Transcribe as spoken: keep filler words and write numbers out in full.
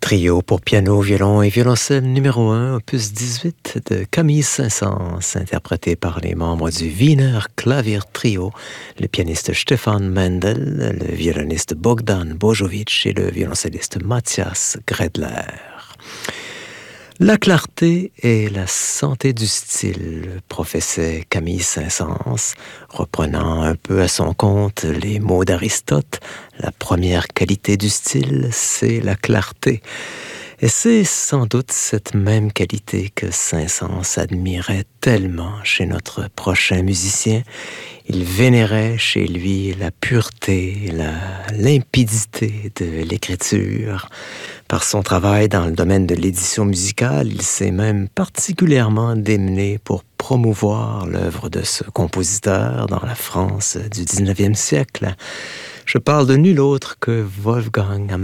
Trio pour piano, violon et violoncelle numéro un, opus dix-huit de Camille Saint-Saëns, interprété par les membres du Wiener Klavier Trio, le pianiste Stefan Mendel, le violoniste Bogdan Bojovic et le violoncelliste Matthias Gredler. La clarté et la santé du style, professait Camille Saint-Saëns, reprenant un peu à son compte les mots d'Aristote. La première qualité du style, c'est la clarté. Et c'est sans doute cette même qualité que Saint-Saëns admirait tellement chez notre prochain musicien. Il vénérait chez lui la pureté, la limpidité de l'écriture. Par son travail dans le domaine de l'édition musicale, il s'est même particulièrement démené pour promouvoir l'œuvre de ce compositeur dans la France du dix-neuvième siècle. Je parle de nul autre que Wolfgang